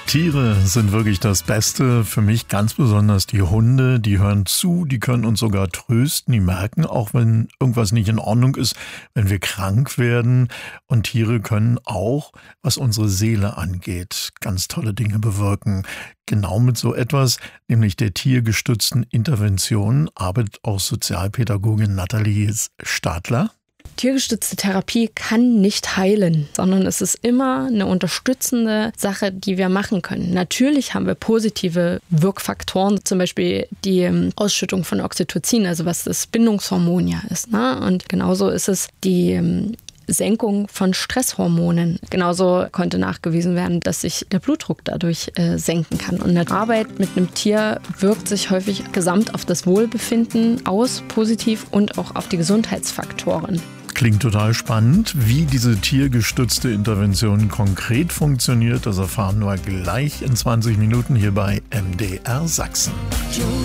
Tiere sind wirklich das Beste. Für mich ganz besonders die Hunde. Die hören zu, die können uns sogar trösten. Die merken auch, wenn irgendwas nicht in Ordnung ist, wenn wir krank werden. Und Tiere können auch, was unsere Seele angeht, ganz tolle Dinge bewirken. Genau mit so etwas, nämlich der tiergestützten Intervention, arbeitet auch Sozialpädagogin Nathalie Stadler. Tiergestützte Therapie kann nicht heilen, sondern es ist immer eine unterstützende Sache, die wir machen können. Natürlich haben wir positive Wirkfaktoren, zum Beispiel die Ausschüttung von Oxytocin, also was das Bindungshormon ja ist. Ne? Und genauso ist es die Senkung von Stresshormonen. Genauso konnte nachgewiesen werden, dass sich der Blutdruck dadurch senken kann. Und eine Arbeit mit einem Tier wirkt sich häufig gesamt auf das Wohlbefinden aus, positiv und auch auf die Gesundheitsfaktoren. Klingt total spannend. Wie diese tiergestützte Intervention konkret funktioniert, das erfahren wir gleich in 20 Minuten hier bei MDR Sachsen.